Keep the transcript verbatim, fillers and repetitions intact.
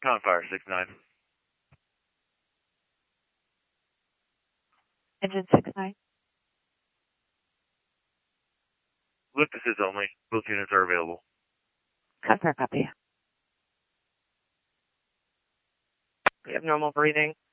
Confire six nine. Engine six nine. Lift assist only. Both units are available. Confire copy. We have normal breathing.